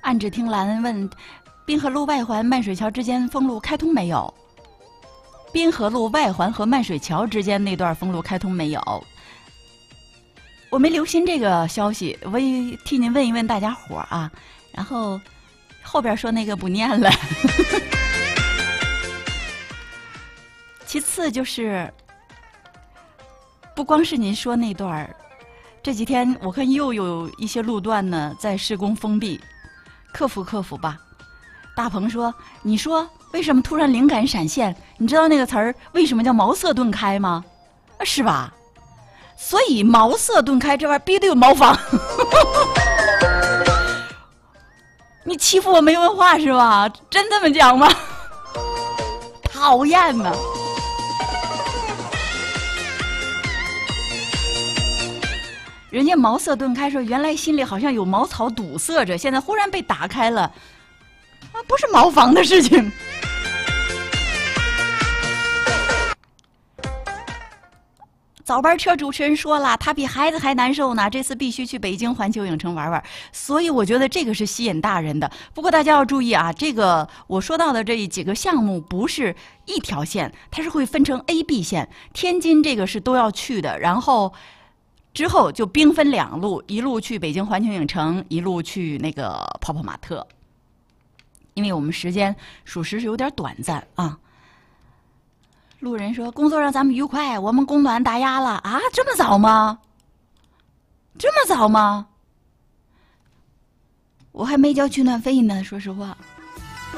暗指听兰问：滨河路外环漫水桥之间封路开通没有？滨河路外环和漫水桥之间那段封路开通没有？我没留心这个消息，我也替您问一问大家伙啊。然后后边说那个不念了。其次就是，不光是您说那段儿，这几天我看又有一些路段呢在施工封闭，克服吧。大鹏说：“你说为什么突然灵感闪现？你知道那个词儿为什么叫茅塞顿开吗？是吧？所以茅塞顿开这玩意儿必须得有茅房。你欺负我没文化是吧？真这么讲吗？讨厌呐！人家茅塞顿开说，原来心里好像有茅草堵塞着，现在忽然被打开了，啊，不是茅房的事情。早班车主持人说了，他比孩子还难受呢，这次必须去北京环球影城玩玩。所以我觉得这个是吸引大人的。不过大家要注意啊，这个我说到的这几个项目不是一条线，它是会分成 A、B 线。天津这个是都要去的，然后之后就兵分两路，一路去北京环球影城，一路去那个泡泡玛特。因为我们时间属实是有点短暂啊。路人说：“工作让咱们愉快，我们供暖打压了啊！这么早吗？这么早吗？我还没交取暖费呢，说实话。”